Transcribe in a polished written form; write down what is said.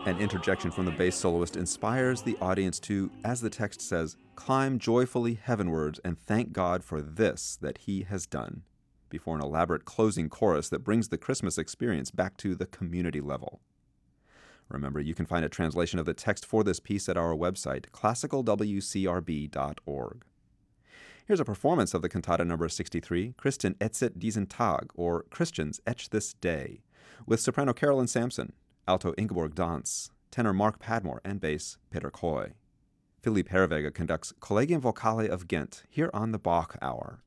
An interjection from the bass soloist inspires the audience to, as the text says, climb joyfully heavenwards and thank God for this that he has done, before an elaborate closing chorus that brings the Christmas experience back to the community level. Remember, you can find a translation of the text for this piece at our website, classicalwcrb.org. Here's a performance of the cantata number 63, Christen etzet diesen Tag, or Christians Etch This Day, with soprano Carolyn Sampson, alto Ingeborg Dance, tenor Mark Padmore, and bass Peter Coy. Philippe Herreweghe conducts Collegium Vocale of Ghent here on the Bach Hour.